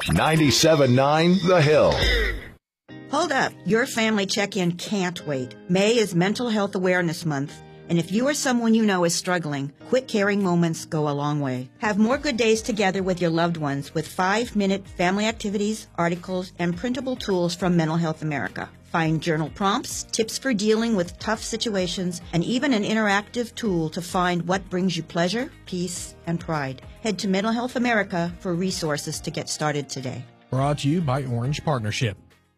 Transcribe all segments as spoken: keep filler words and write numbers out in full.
ninety-seven point nine The Hill. Hold up. Your family check-in can't wait. May is Mental Health Awareness Month, and if you or someone you know is struggling, quick caring moments go a long way. Have more good days together with your loved ones with five-minute family activities, articles, and printable tools from Mental Health America. Find journal prompts, tips for dealing with tough situations, and even an interactive tool to find what brings you pleasure, peace, and pride. Head to Mental Health America for resources to get started today. Brought to you by Orange Partnership.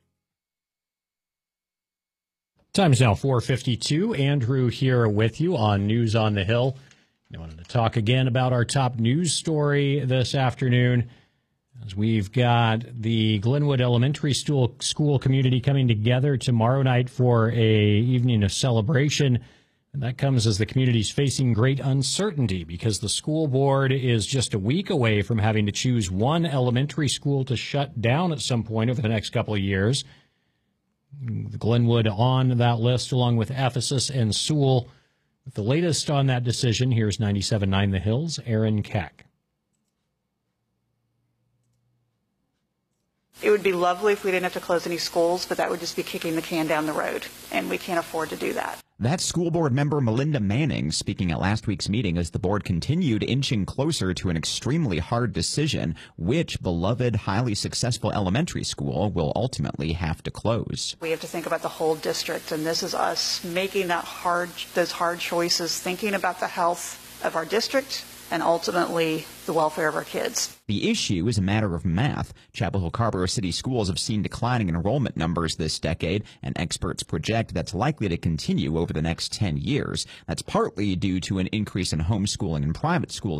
Time is now four fifty-two. Andrew here with you on News on the Hill. I wanted to talk again about our top news story this afternoon, as we've got the Glenwood Elementary School, school community coming together tomorrow night for a evening of celebration. And that comes as the community's facing great uncertainty because the school board is just a week away from having to choose one elementary school to shut down at some point over the next couple of years. Glenwood on that list, along with Ephesus and Sewell. With the latest on that decision, here's ninety-seven point nine The Hills' Aaron Keck. It would be lovely if we didn't have to close any schools, but that would just be kicking the can down the road, and we can't afford to do that. That's school board member Melinda Manning speaking at last week's meeting as the board continued inching closer to an extremely hard decision: which beloved, highly successful elementary school will ultimately have to close. We have to think about the whole district, and this is us making that hard, those hard choices, thinking about the health of our district and ultimately the welfare of our kids. The issue is a matter of math. Chapel Hill Carrboro City Schools have seen declining enrollment numbers this decade, and experts project that's likely to continue over the next ten years. That's partly due to an increase in homeschooling and private school